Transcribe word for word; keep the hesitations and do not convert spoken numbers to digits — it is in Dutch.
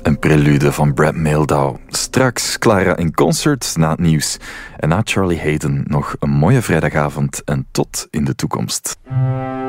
Een prelude van Brad Mehldau. Straks Clara in concert na het nieuws. En na Charlie Hayden nog een mooie vrijdagavond en tot in de toekomst.